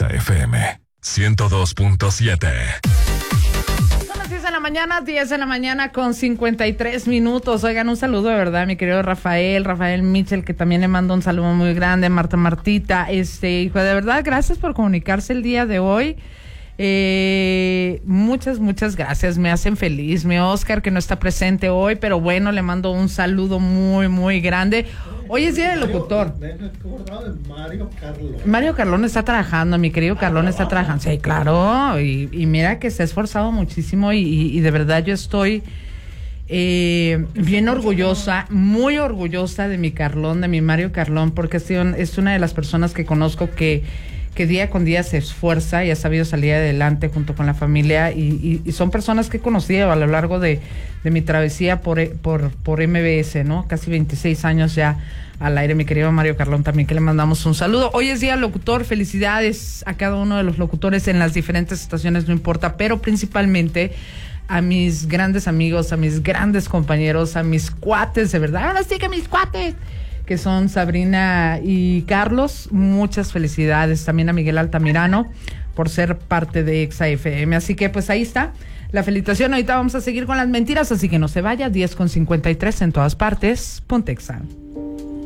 Exa FM 102.7. Son las 10 de la mañana, 10 de la mañana con 53 minutos. Oigan, un saludo de verdad, mi querido Rafael Mitchell, que también le mando un saludo muy grande, Martita, hijo, de verdad, gracias por comunicarse el día de hoy. Muchas gracias, me hacen feliz. Mi Oscar, que no está presente hoy, pero bueno, le mando un saludo muy grande. Hoy es día del locutor. Mario Carlón está trabajando, mi querido Carlón está trabajando. Sí, claro, y mira que se ha esforzado muchísimo y de verdad yo estoy bien orgullosa, muy orgullosa de mi Carlón, de mi Mario Carlón, porque es una de las personas que conozco que día con día se esfuerza y ha sabido salir adelante junto con la familia y son personas que he conocido a lo largo de mi travesía por MBS, ¿no? Casi 26 años ya al aire, mi querido Mario Carlón también, que le mandamos un saludo. Hoy es día del locutor, felicidades a cada uno de los locutores en las diferentes estaciones, no importa, pero principalmente a mis grandes amigos, a mis grandes compañeros, a mis cuates, de verdad, ahora sí que mis cuates, que son Sabrina y Carlos. Muchas felicidades también a Miguel Altamirano por ser parte de Exa FM. Así que pues ahí está la felicitación. Ahorita vamos a seguir con las mentiras, así que no se vaya. 10:53 en todas partes. Ponte Exa.